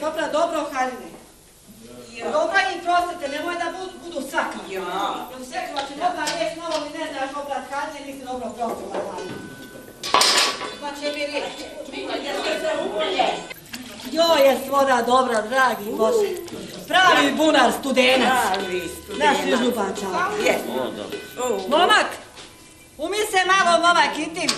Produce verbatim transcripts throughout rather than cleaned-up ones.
popra dobro haljine. Dobro im prostite, nemoj da budu, budu sakali. Ja. Jer sekova će dobra riječ, malo mi ne znaš obrat haljine, nisi dobro prostila haljine. Pa će mi riječ. Joj, je svoda dobra, dragi Bože. Pravi bunar, studenac. Pravi studenac. Naš Ljubača. Je. Momak, umi se malo, momak, i ti.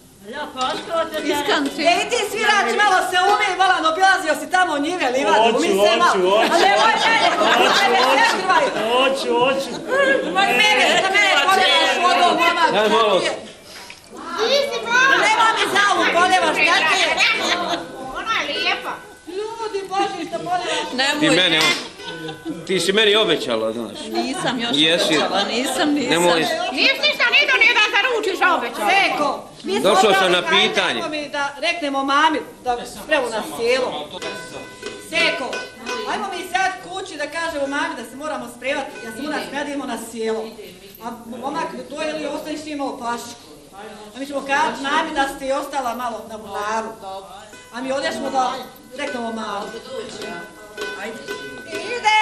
E, i ti svirač, malo se umi, volan, obilazio si tamo njive, livadu, umi se malo. Hoću, hoću, A nemoj mene, mene se skrivaj. Hoću, hoću. Nemoj mene, da mene poljevaš vodom, momak. Daj malo. Nemoj mi zavu poljevaš, kako je? Ona je lijepa. Ljudi Boži, što poljevaš. Ti mene, ti si meni obećala, znaš. Nisam još Jesi. obećala, nisam, nisam. Nemoj. Nisi ništa ni do nije da se ručiš obećala. Seko, mi smo Došao sam oprali na hajde, pitanje. ajmo mi da reknemo mami da sprevu na sjelo. Seko, ajmo mi sad kući da kažemo mami da se moramo sprevati, ja se mora smedimo na sjelo. A momak, to je li ostaniš njima u pašku? A mi ćemo kazati mami da ste i ostala malo na bunaru. A mi odješmo da reknemo mami. Ajde. Ide!